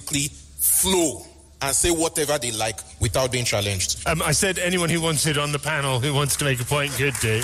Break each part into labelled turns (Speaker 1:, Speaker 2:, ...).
Speaker 1: basically flow and say whatever they like without being challenged.
Speaker 2: I said anyone who wanted on the panel who wants to make a point could do.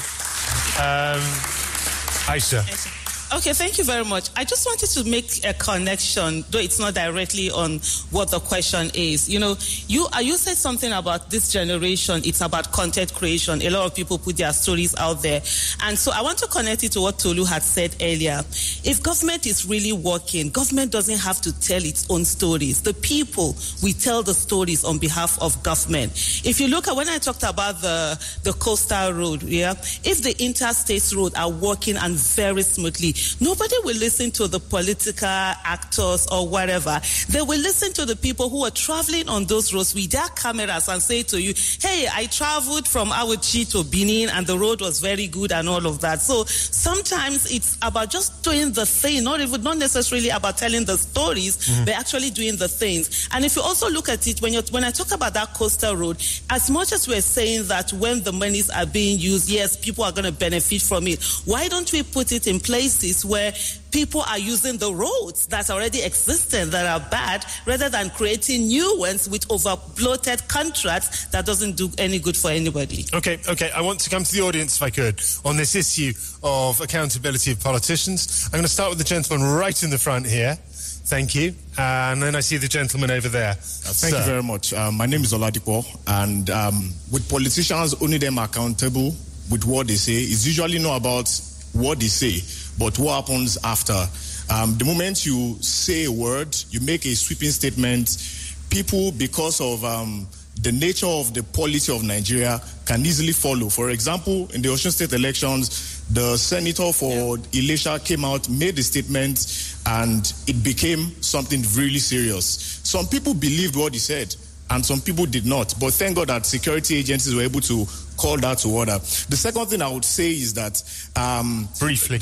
Speaker 2: Aisha.
Speaker 3: Okay, thank you very much. I just wanted to make a connection, though it's not directly on what the question is. You know, you said something about this generation. It's about content creation. A lot of people put their stories out there. And so I want to connect it to what Tolu had said earlier. If government is really working, government doesn't have to tell its own stories. The people, we tell the stories on behalf of government. If you look at when I talked about the coastal road, if the interstate road are working and very smoothly, nobody will listen to the political actors or whatever. They will listen to the people who are traveling on those roads with their cameras and say to you, hey, I traveled from Awuchi to Benin and the road was very good and all of that. So sometimes it's about just doing the thing, not necessarily about telling the stories, but actually doing the things. And if you also look at it, when I talk about that coastal road, as much as we're saying that when the monies are being used, yes, people are going to benefit from it. Why don't we put it in places where people are using the roads that already existed that are bad rather than creating new ones with over-bloated contracts that doesn't do any good for anybody?
Speaker 2: Okay. I want to come to the audience, if I could, on this issue of accountability of politicians. I'm going to start with the gentleman right in the front here. Thank you. And then I see the gentleman over there.
Speaker 4: Thank you very much. My name is Oladipo, and with politicians, only them are accountable with what they say. It's usually not about what they say, but what happens after. The moment you say a word, you make a sweeping statement, people, because of the nature of the polity of Nigeria, can easily follow. For example, in the Osun State elections, the senator for Ilesha came out, made a statement, and it became something really serious. Some people believed what he said, and some people did not. But thank God that security agencies were able to call that to order. The second thing I would say is that...
Speaker 2: Briefly,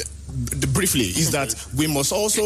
Speaker 4: is that we must also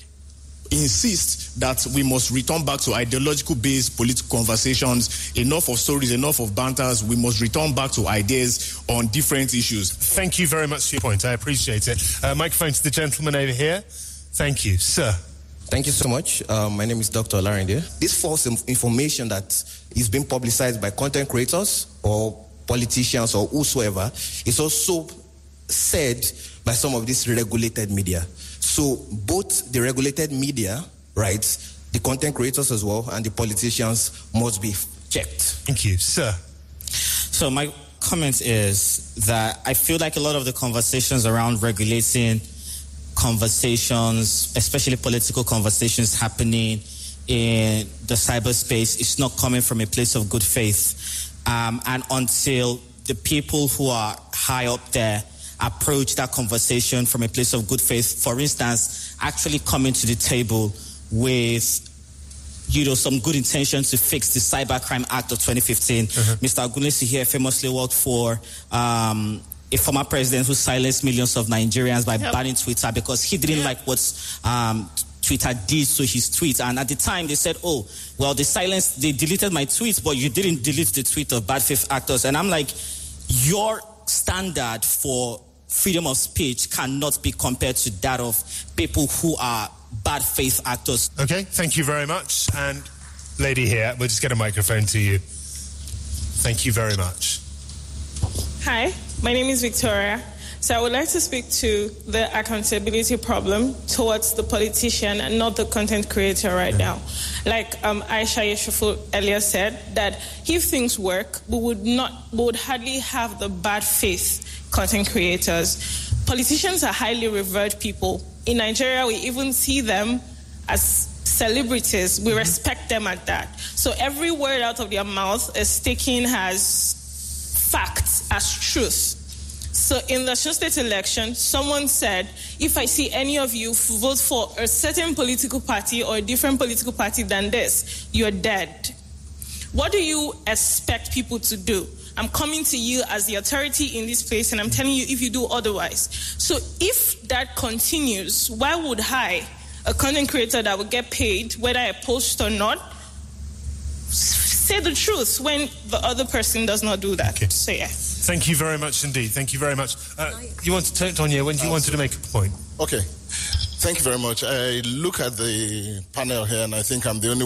Speaker 4: insist that we must return back to ideological-based political conversations. Enough of stories, enough of banters. We must return back to ideas on different issues.
Speaker 2: Thank you very much for your point. I appreciate it. Microphone to the gentleman over here. Thank you. Sir.
Speaker 5: Thank you so much. My name is Dr. Olarinde. This false information that is being publicized by content creators or politicians or whosoever is also said by some of these regulated media. So both the regulated media, right, the content creators as well, and the politicians must be checked.
Speaker 2: Thank you. Sir.
Speaker 6: So my comment is that I feel like a lot of the conversations around regulating conversations, especially political conversations happening in the cyberspace, is not coming from a place of good faith. And until the people who are high up there approach that conversation from a place of good faith, for instance, actually coming to the table with, some good intentions to fix the Cybercrime Act of 2015. Mr. Agunlesi here famously worked for a former president who silenced millions of Nigerians by banning Twitter because he didn't like what Twitter did to his tweets. And at the time, they said, they deleted my tweets, but you didn't delete the tweet of bad faith actors. And I'm like, your standard for freedom of speech cannot be compared to that of people who are bad faith actors.
Speaker 2: Okay, thank you very much. And lady here, we'll just get a microphone to you. Thank you very much.
Speaker 7: Hi, my name is Victoria. So I would like to speak to the accountability problem towards the politician and not the content creator right now. Like Aisha Yesufu earlier said, that if things work, we would hardly have the bad faith content creators. Politicians are highly revered people. In Nigeria, we even see them as celebrities. We respect them at that. So every word out of their mouth is taken as fact, as truth. So in the Osun State election, someone said, if I see any of you vote for a certain political party or a different political party than this, you're dead. What do you expect people to do? I'm coming to you as the authority in this place, and I'm telling you if you do otherwise. So if that continues, why would I, a content creator that would get paid, whether I post or not, say the truth when the other person does not do that?
Speaker 2: Okay.
Speaker 7: So yeah.
Speaker 2: Thank you very much indeed. Thank you very much. You want to turn, Tonya, when you wanted to make a point?
Speaker 1: Okay. Thank you very much. I look at the panel here and I think I'm the only